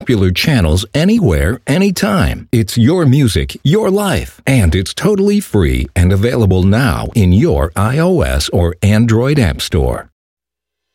popular channels anywhere, anytime. It's your music, your life, and it's totally free and available now in your iOS or Android App Store.